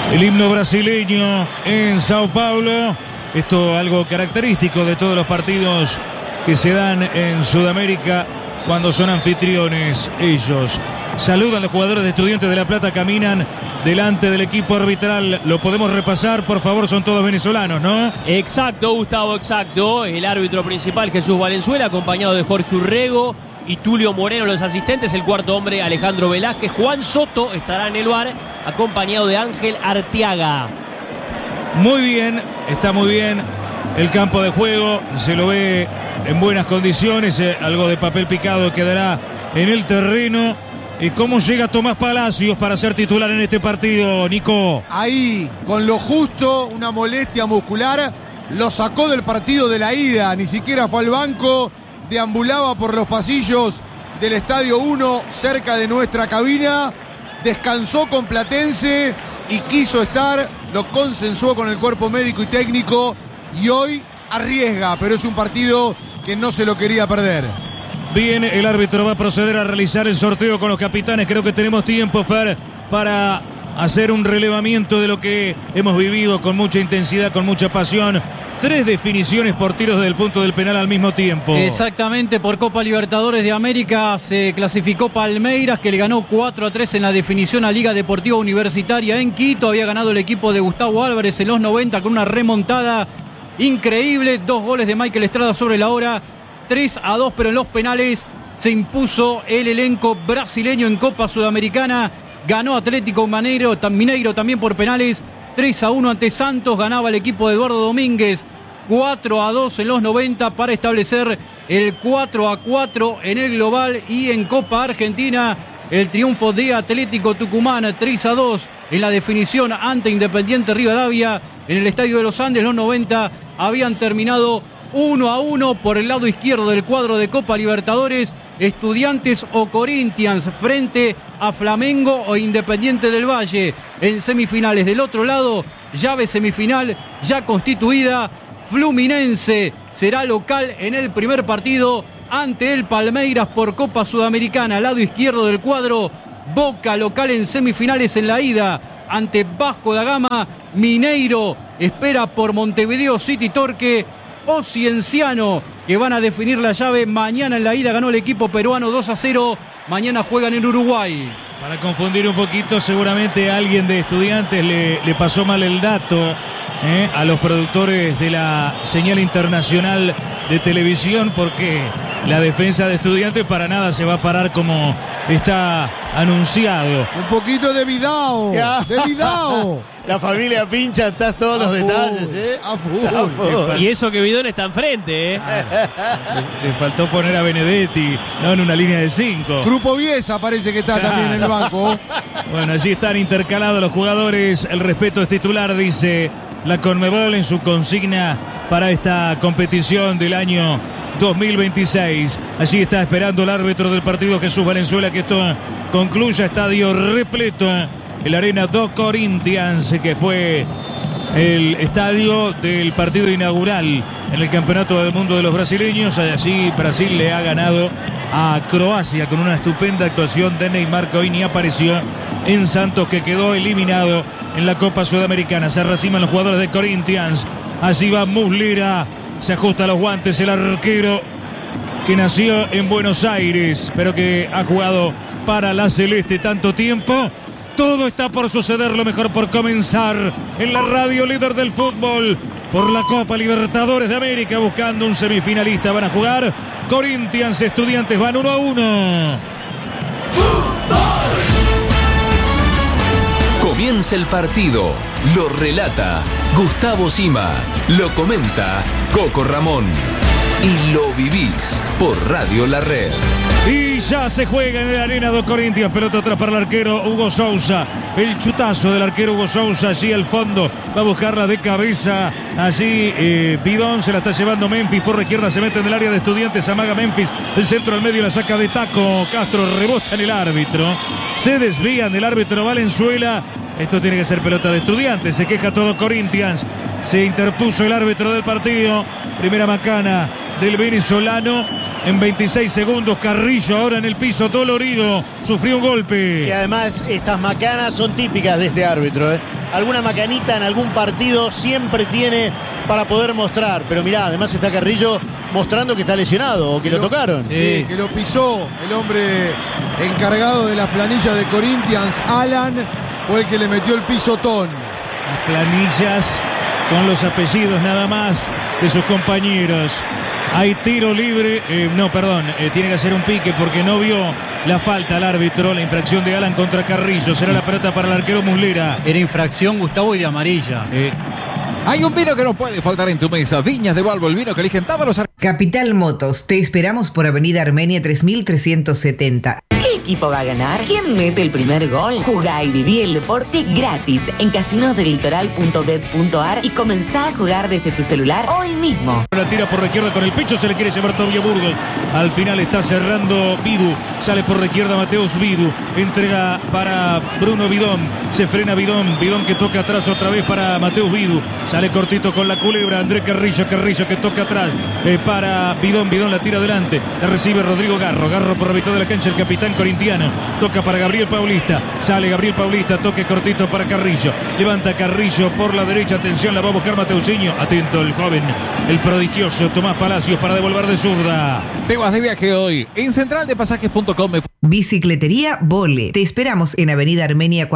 El himno brasileño en Sao Paulo. Esto algo característico de todos los partidos que se dan en Sudamérica cuando son anfitriones ellos. Saludan los jugadores de Estudiantes de La Plata, caminan delante del equipo arbitral. Lo podemos repasar, por favor, son todos venezolanos, ¿no? Exacto, Gustavo, exacto. El árbitro principal, Jesús Valenzuela, acompañado de Jorge Urrego y Tulio Moreno, los asistentes. El cuarto hombre, Alejandro Velázquez. Juan Soto estará en el VAR, acompañado de Ángel Arteaga. Muy bien, está muy bien el campo de juego. Se lo ve en buenas condiciones. Algo de papel picado quedará en el terreno. ¿Y cómo llega Tomás Palacios para ser titular en este partido, Nico? Ahí, con lo justo, una molestia muscular, lo sacó del partido de la ida. Ni siquiera fue al banco, deambulaba por los pasillos del Estadio 1, cerca de nuestra cabina. Descansó con Platense y quiso estar, lo consensuó con el cuerpo médico y técnico. Y hoy arriesga, pero es un partido que no se lo quería perder. Bien, el árbitro va a proceder a realizar el sorteo con los capitanes. Creo que tenemos tiempo, Fer, para hacer un relevamiento de lo que hemos vivido con mucha intensidad, con mucha pasión. 3 definiciones por tiros del punto del penal al mismo tiempo. Exactamente, por Copa Libertadores de América se clasificó Palmeiras, que le ganó 4-3 en la definición a Liga Deportiva Universitaria en Quito. Había ganado el equipo de Gustavo Álvarez en los 90 con una remontada increíble. 2 goles de Michael Estrada sobre la hora. 3-2, pero en los penales se impuso el elenco brasileño en Copa Sudamericana. Ganó Atlético Mineiro también por penales. 3-1 ante Santos. Ganaba el equipo de Eduardo Domínguez. 4-2 en los 90 para establecer el 4-4 en el global. Y en Copa Argentina, el triunfo de Atlético Tucumán 3-2 en la definición ante Independiente Rivadavia en el Estadio de los Andes. Los 90 habían terminado 1-1 por el lado izquierdo del cuadro de Copa Libertadores. Estudiantes o Corinthians frente a Flamengo o Independiente del Valle en semifinales. Del otro lado, llave semifinal ya constituida. Fluminense será local en el primer partido ante el Palmeiras por Copa Sudamericana. Lado izquierdo del cuadro, Boca local en semifinales en la ida ante Vasco da Gama. Mineiro espera por Montevideo City Torque o Cienciano, que van a definir la llave mañana en la ida. Ganó el equipo peruano 2-0. Mañana juegan en Uruguay. Para confundir un poquito, seguramente a alguien de Estudiantes le pasó mal el dato a los productores de la señal internacional de televisión, porque la defensa de Estudiantes para nada se va a parar como está anunciado. Un poquito de Vidao. De Vidao. La familia Pincha, estás todos los detalles, ¿eh? A full. Y eso que Bidón está enfrente, ¿eh? Le faltó poner a Benedetti, no en una línea de 5. Grupo Viesa parece que está también en el banco. Bueno, allí están intercalados los jugadores. El respeto es titular, dice la Conmebol en su consigna para esta competición del año 2026. Allí está esperando el árbitro del partido, Jesús Valenzuela, que esto concluya. Estadio repleto, el Arena do Corinthians, que fue el estadio del partido inaugural en el Campeonato del Mundo de los Brasileños. Allí Brasil le ha ganado a Croacia con una estupenda actuación de Neymar, que hoy ni apareció en Santos, que quedó eliminado en la Copa Sudamericana. Se arraciman los jugadores de Corinthians. Allí va Muslera, se ajusta los guantes el arquero que nació en Buenos Aires, pero que ha jugado para la Celeste tanto tiempo. Todo está por suceder, lo mejor por comenzar en la radio líder del fútbol por la Copa Libertadores de América, buscando un semifinalista. Van a jugar Corinthians, Estudiantes, van 1-1. Comienza el partido, lo relata Gustavo Sima, lo comenta Coco Ramón y lo vivís por Radio La Red. Y ya se juega en la Arena do Corinthians. Pelota atrás para el arquero Hugo Sousa. El chutazo del arquero Hugo Sousa allí al fondo. Va a buscarla de cabeza. Allí Bidón se la está llevando Memphis. Por la izquierda se mete en el área de Estudiantes. Amaga Memphis. El centro al medio la saca de taco. Castro rebota en el árbitro. Se desvían del árbitro Valenzuela. Esto tiene que ser pelota de Estudiantes. Se queja todo Corinthians. Se interpuso el árbitro del partido. Primera macana del venezolano. En 26 segundos, Carrillo ahora en el piso, dolorido, sufrió un golpe. Y además estas macanas son típicas de este árbitro, ¿eh? Alguna macanita en algún partido siempre tiene para poder mostrar. Pero mirá, además está Carrillo mostrando que está lesionado o que lo tocaron. Sí, que lo pisó el hombre encargado de las planillas de Corinthians, Alan, fue el que le metió el pisotón. Las planillas con los apellidos nada más de sus compañeros. Hay tiro libre, tiene que hacer un pique porque no vio la falta al árbitro, la infracción de Alan contra Carrillo. Será la pelota para el arquero Muslera. Era infracción, Gustavo, y de amarilla. Hay un vino que no puede faltar en tu mesa. Viñas de Balbo, el vino que eligen todos los... Capital Motos, te esperamos por Avenida Armenia 3370. ¿Qué equipo va a ganar? ¿Quién mete el primer gol? Jugá y viví el deporte gratis en casinosdelitoral.bet.ar y comenzá a jugar desde tu celular hoy mismo. La tira por la izquierda con el pecho, se le quiere llevar Tobio Burgos. Al final está cerrando Vidu. Sale por la izquierda Mateus Vidu. Entrega para Bruno Bidón. Se frena Bidón. Bidón que toca atrás otra vez para Mateus Vidu. Sale cortito con la culebra. Andrés Carrillo. Carrillo que toca atrás para Bidón. Bidón la tira adelante. La recibe Rodrigo Garro. Garro por la mitad de la cancha. El capitán corintiano. Toca para Gabriel Paulista. Sale Gabriel Paulista. Toque cortito para Carrillo. Levanta Carrillo por la derecha. Atención, la va a buscar Mateusinho. Atento el joven, el prodigioso Tomás Palacios para devolver de zurda. Te vas de viaje hoy en centraldepasajes.com. Bicicletería Vole. Te esperamos en Avenida Armenia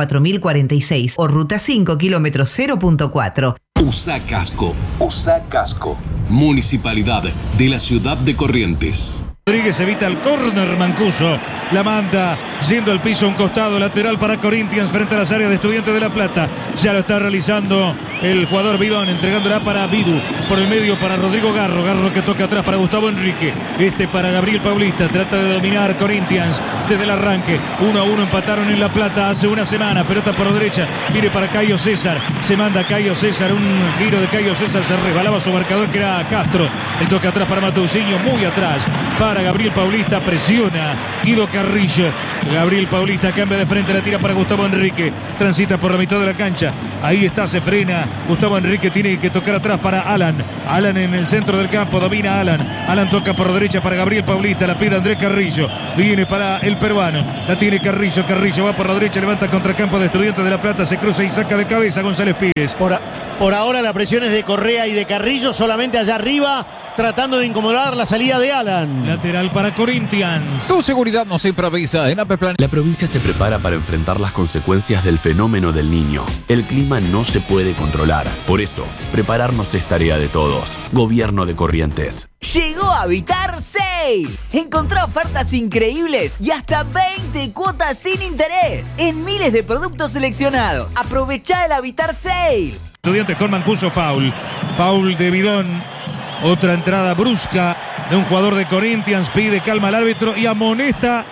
4046 o Ruta 5, kilómetro 0.4. USA Casco. USA Casco. Municipalidad de la ciudad de Corrientes. Rodríguez evita el córner, Mancuso la manda yendo al piso, un costado lateral para Corinthians frente a las áreas de Estudiantes de La Plata. Ya lo está realizando el jugador Bidón, entregándola para Vidu, por el medio para Rodrigo Garro. Garro que toca atrás para Gustavo Enrique, para Gabriel Paulista. Trata de dominar Corinthians desde el arranque. 1-1 empataron en La Plata hace una semana. Pelota por la derecha, viene para Caio César, se manda Caio César, un giro de Caio César, se resbalaba su marcador que era Castro. El toque atrás para Mateusinho, muy atrás para Gabriel Paulista, presiona Guido Carrillo. Gabriel Paulista cambia de frente, la tira para Gustavo Enrique, transita por la mitad de la cancha, ahí está, se frena Gustavo Enrique, tiene que tocar atrás para Alan. Alan en el centro del campo, domina Alan toca por la derecha para Gabriel Paulista, la pide Andrés Carrillo, viene para el peruano, la tiene Carrillo va por la derecha, levanta contra el campo de Estudiantes de La Plata, se cruza y saca de cabeza González Pires. Por ahora la presión es de Correa y de Carrillo, solamente allá arriba, tratando de incomodar la salida de Alan. Lateral para Corinthians. Tu seguridad no se improvisa en Apeplan. La provincia se prepara para enfrentar las consecuencias del fenómeno del Niño. El clima no se puede controlar. Por eso, prepararnos es tarea de todos. Gobierno de Corrientes. Llegó Habitar Sale. Encontrá ofertas increíbles y hasta 20 cuotas sin interés en miles de productos seleccionados. Aprovechá el Habitar Sale. Estudiantes con Mancuso, foul de Bidón. Otra entrada brusca de un jugador de Corinthians, pide calma al árbitro y amonesta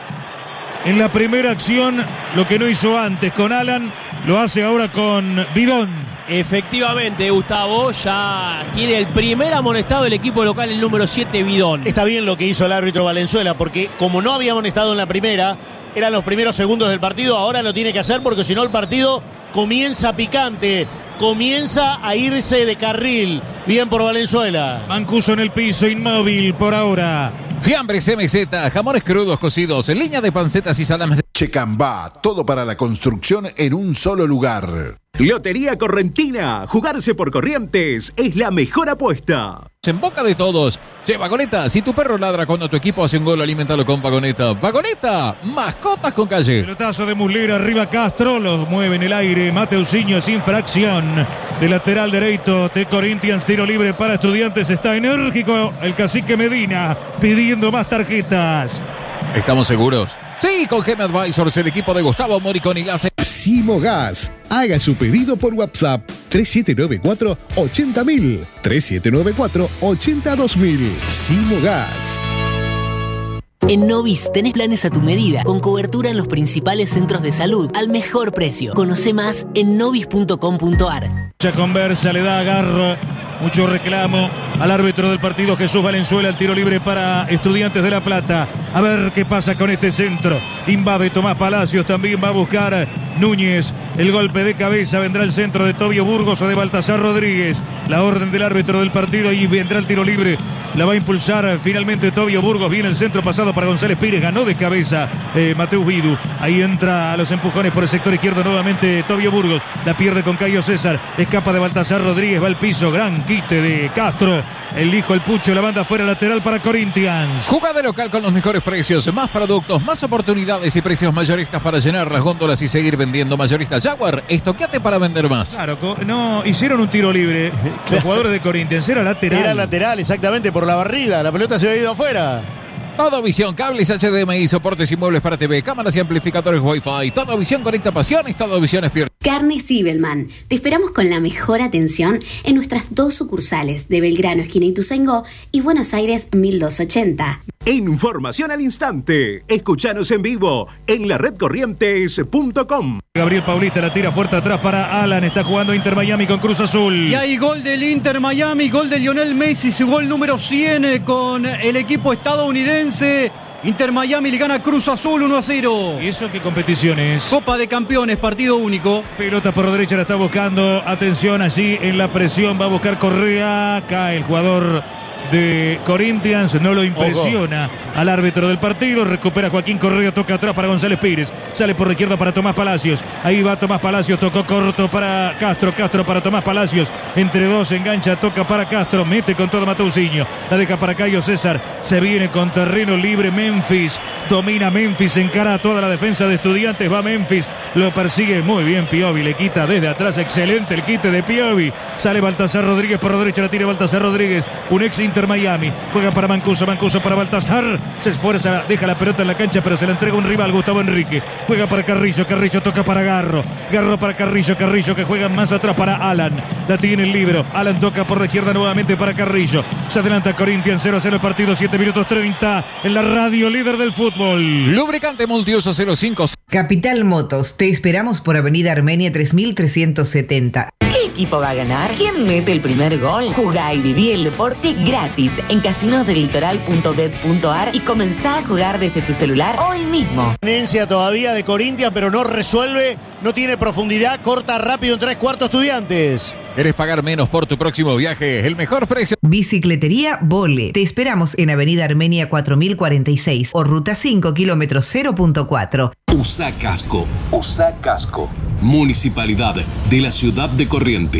en la primera acción lo que no hizo antes con Alan, lo hace ahora con Bidón. Efectivamente, Gustavo, ya tiene el primer amonestado del equipo local, el número 7, Bidón. Está bien lo que hizo el árbitro Valenzuela, porque como no había amonestado en la primera, eran los primeros segundos del partido, ahora lo tiene que hacer porque si no el partido comienza picante, comienza a irse de carril. Bien por Valenzuela. Mancuso en el piso, inmóvil por ahora. Fiambres MZ, jamones crudos cocidos, en línea de pancetas y salames. Checambá, todo para la construcción en un solo lugar. Lotería Correntina, jugarse por Corrientes es la mejor apuesta. En boca de todos. Che, Vagoneta, si tu perro ladra cuando tu equipo hace un gol, alimentalo con Vagoneta. Vagoneta, mascotas con calle. Pelotazo de Muslera, arriba Castro, lo mueve en el aire. Mateusinho sin fracción. De lateral derecho de Corinthians, tiro libre para Estudiantes. Está enérgico el cacique Medina, pidiendo más tarjetas. ¿Estamos seguros? Sí, con Gem Advisors, el equipo de Gustavo Moriconi la hace. Simogas. Haga su pedido por WhatsApp 3794-80000. 3794-82000. Simogas. En Novis tenés planes a tu medida, con cobertura en los principales centros de salud, al mejor precio. Conoce más en novis.com.ar. Mucha conversa, le da a Garro, mucho reclamo al árbitro del partido Jesús Valenzuela, el tiro libre para Estudiantes de La Plata. A ver qué pasa con este centro. Invade Tomás Palacios, también va a buscar Núñez. El golpe de cabeza, vendrá el centro de Tobio Burgos o de Baltasar Rodríguez. La orden del árbitro del partido y vendrá el tiro libre. La va a impulsar finalmente Tobio Burgos. Viene el centro pasado para González Pires. Ganó de cabeza Mateus Vidu. Ahí entra a los empujones por el sector izquierdo nuevamente Tobio Burgos. La pierde con Cayo César. Escapa de Baltasar Rodríguez. Va al piso. Gran quite de Castro. El hijo, el Pucho. La banda fuera lateral para Corinthians. Jugá de local con los mejores precios. Más productos, más oportunidades y precios mayoristas para llenar las góndolas y seguir vendiendo. Mayorista Jaguar. Estoqueate para vender más. Claro, no, hicieron un tiro libre. Los jugadores de Corinthians. Era lateral. Era lateral, exactamente, por la barrida. La pelota se había ido afuera. Todo Visión, cables HDMI, soportes y muebles para TV, cámaras y amplificadores Wi-Fi. Todo Visión conecta pasiones, Todo Visión es Pierre. Carnes Zibelman. Te esperamos con la mejor atención en nuestras 2 sucursales de Belgrano, esquina Ituzaingó, y Buenos Aires 1280. Información al instante. Escuchanos en vivo en la redcorrientes.com. Gabriel Paulista la tira fuerte atrás para Alan. Está jugando Inter Miami con Cruz Azul. Y hay gol del Inter Miami, gol de Lionel Messi, su gol número 100 con el equipo estadounidense. Inter Miami le gana Cruz Azul 1-0. ¿Y eso qué competición es? Copa de Campeones, partido único. Pelota por derecha, la está buscando. Atención allí en la presión. Va a buscar Correa. Cae el jugador de Corinthians, no lo impresiona al árbitro del partido. Recupera Joaquín Correa, toca atrás para González Pires, sale por la izquierda para Tomás Palacios. Ahí va Tomás Palacios, tocó corto para Castro, Castro para Tomás Palacios, entre dos engancha, toca para Castro, mete con todo Mateusinho, la deja para Cayo César, se viene con terreno libre Memphis, domina Memphis, encara a toda la defensa de Estudiantes, va Memphis, lo persigue muy bien Piovi, le quita desde atrás, excelente el quite de Piovi, sale Baltasar Rodríguez por la derecha, la tira Baltasar Rodríguez, un ex Inter Miami, juega para Mancuso, Mancuso para Baltasar, se esfuerza, deja la pelota en la cancha, pero se la entrega un rival, Gustavo Enrique, juega para Carrillo, Carrillo toca para Garro, Garro para Carrillo, Carrillo que juega más atrás para Alan, la tiene el libero, Alan toca por la izquierda nuevamente para Carrillo, se adelanta Corinthians, 0-0 el partido, 7 minutos 30 en la radio líder del fútbol. Lubricante multiuso 05. Capital Motos, te esperamos por Avenida Armenia 3370. ¿Qué equipo va a ganar? ¿Quién mete el primer gol? Jugá y viví el deporte gratis en casinosdelitoral.bet.ar y comenzá a jugar desde tu celular hoy mismo. Tenencia todavía de Corinthians, pero no resuelve, no tiene profundidad, corta rápido en 3/4 Estudiantes. ¿Querés pagar menos por tu próximo viaje? El mejor precio. Bicicletería Vole. Te esperamos en Avenida Armenia 4046 o Ruta 5, kilómetro 0.4. USA Casco. USA Casco. Municipalidad de la Ciudad de Corrientes.